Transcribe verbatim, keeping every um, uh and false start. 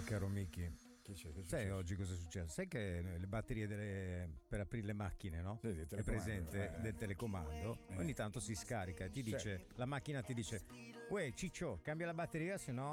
caro Miki. Che c'è, che Sai oggi cosa è successo? Sai che le batterie delle, per aprire le macchine, no? Sì, È presente eh. del telecomando, eh. ogni tanto si scarica e ti dice, Sì. la macchina ti dice: uè Ciccio, cambia la batteria, se no